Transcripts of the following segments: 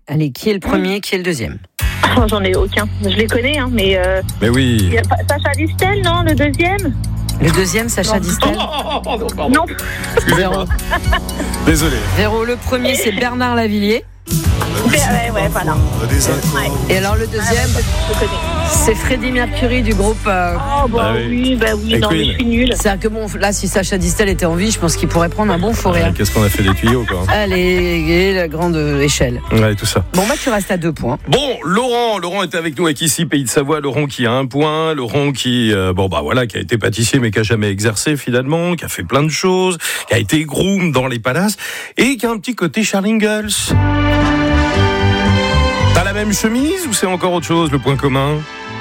Allez, qui est le premier, qui est le deuxième? Oh, j'en ai aucun. Je les connais, hein, mais... Mais oui. Il y a Sacha Distel, non, le deuxième? Le deuxième, Sacha Distel. Non. Zéro. Désolé. Zéro. Le premier, c'est Bernard Lavilliers. Ouais, voilà. Ouais. Et alors le deuxième, Je connais. c'est Freddie Mercury du groupe... Oh, bah oui, Et non, mais Queen. je suis nulle. C'est-à-dire que bon, là, si Sacha Distel était en vie, je pense qu'il pourrait prendre un bon forêt. Ouais, qu'est-ce qu'on a fait des tuyaux, quoi. Allez, et la grande échelle. Ouais, tout ça. Bon, bah, tu restes à 2 points. Bon, Laurent est avec nous avec ici, Pays de Savoie. Laurent qui a 1 point. Laurent qui, qui a été pâtissier mais qui a jamais exercé finalement, qui a fait plein de choses, qui a été groom dans les palaces et qui a un petit côté Charles Ingalls. T'as la même chemise ou c'est encore autre chose, le point commun?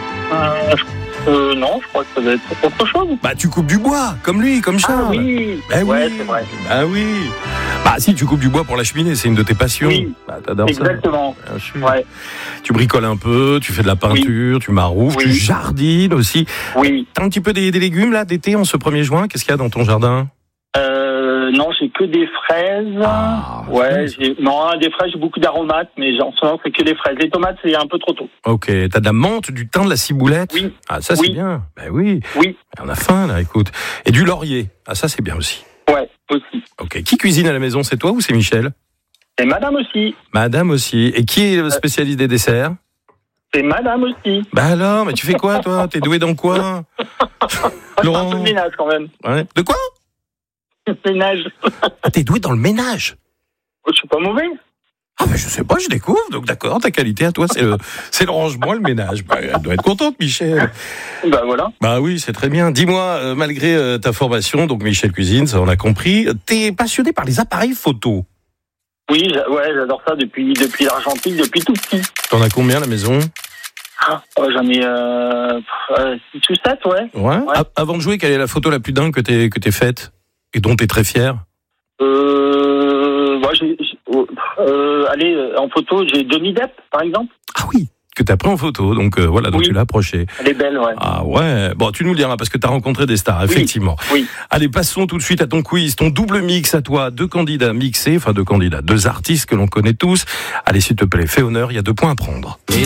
Non, je crois que ça doit être autre chose. Bah, tu coupes du bois, comme lui, comme Charles. Ah oui. Bah Ouais, oui. c'est vrai. Bah oui. Bah si, tu coupes du bois pour la cheminée, c'est une de tes passions. Oui. Bah, t'adores ça. Exactement. Bien sûr. Ouais. Tu bricoles un peu, tu fais de la peinture, tu maroufles, Oui. tu jardines aussi. Oui. T'as un petit peu des légumes là d'été en ce 1er juin. Qu'est-ce qu'il y a dans ton jardin? Non, j'ai que des fraises. Ah, Ouais, fraises. des fraises, j'ai beaucoup d'aromates, mais en ce moment, c'est que les fraises. Les tomates, c'est un peu trop tôt. Ok, t'as de la menthe, du thym, de la ciboulette. Oui. Ah ça c'est Oui. bien. Ben oui. Oui. On a faim là, écoute. Et du laurier. Ah ça c'est bien aussi. Ouais, aussi. Ok. Qui cuisine à la maison? C'est toi ou c'est Michel? Et madame aussi. Madame aussi. Et qui est le spécialiste des desserts? C'est madame aussi. Bah alors, mais tu fais quoi toi? T'es doué dans quoi? Moi, je fais un peu de ménage quand même. Ouais. De quoi? Ménage. Ah, t'es doué dans le ménage. Je suis pas mauvais. Ah ben je sais pas, je découvre. Donc d'accord, ta qualité à toi, c'est le rangement, le ménage. Bah, elle doit être contente, Michel. Bah voilà. Bah oui, c'est très bien. Dis-moi, malgré ta formation, donc Michel Cuisine, ça on a compris, t'es passionné par les appareils photo. Oui, j'adore ça depuis l'argentique, depuis tout petit. T'en as combien à la maison? J'en ai 6 ou 7, ouais. Ouais. Ouais. Avant de jouer, quelle est la photo la plus dingue que t'aies faite et dont t'es très fier? Allez, en photo, j'ai Johnny Depp, par exemple. Ah oui, que t'as pris en photo, donc voilà, donc Oui. tu l'as approché. Elle est belle, ouais. Ah ouais, bon, tu nous le diras parce que t'as rencontré des stars, effectivement. Oui. Allez, passons tout de suite à ton quiz, ton double mix à toi, 2 candidats mixés, 2 artistes que l'on connaît tous. Allez, s'il te plaît, fais honneur, il y a 2 points à prendre. Et